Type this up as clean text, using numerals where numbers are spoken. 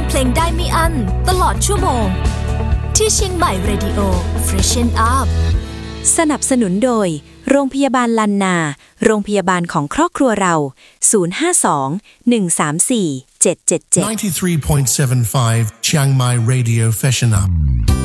เพลงได้ไม่อั้นตลอดชั่วโมงที่เชียงใหม่เรดิโอ Freshen Up สนับสนุนโดยโรงพยาบาลลันนาโรงพยาบาลของครอบครัวเรา052 134 777 93.75 Chiang Mai Radio Freshen Up